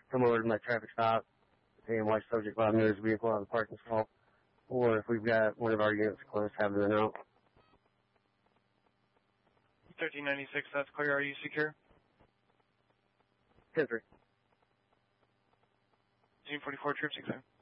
come over to my traffic stop and watch subject while near his vehicle out of the parking stall. Or if we've got one of our units close, have them out. 1396, that's clear. Are you secure? 10-3. Team 44 troops, exam.